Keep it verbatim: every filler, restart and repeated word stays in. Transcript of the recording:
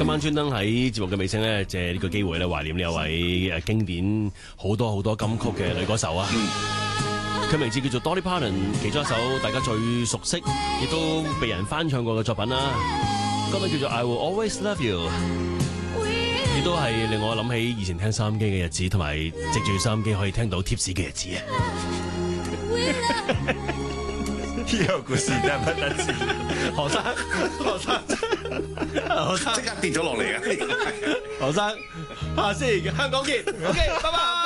今晚專登喺節目嘅尾聲咧，借呢個機會咧懷念呢一位誒經典好多好多金曲嘅女歌手啊！佢名字叫做 Dolly Parton， 其中一首大家最熟悉，亦都被人翻唱過嘅作品啦。歌名叫做 I Will Always Love You， 亦都係令我諗起以前聽收音機嘅日子，同埋藉住收音機可以聽到貼士嘅日子啊！ 呢個故事真係不得了， 何生，何生，何生即刻跌咗落嚟啊！ 何生，下星期香港見，OK，拜拜。